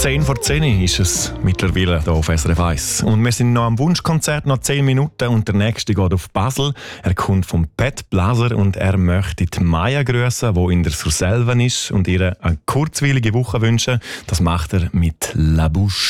10 vor 10 ist es mittlerweile hier auf SRF 1. Und wir sind noch am Wunschkonzert, noch 10 Minuten und der nächste geht auf Basel. Er kommt vom Pat Blaser und er möchte die Maya grüßen, die in der Surselva ist und ihr eine kurzweilige Woche wünschen. Das macht er mit La Bouche.